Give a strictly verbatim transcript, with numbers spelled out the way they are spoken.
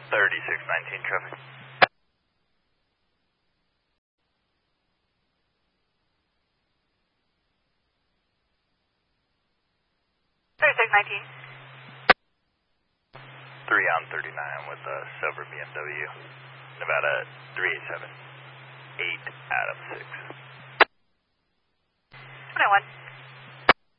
thirty-six nineteen traffic. thirty-six nineteen. three on thirty-nine with a silver B M W. Nevada three eight seven. eight Adam six. two nine one.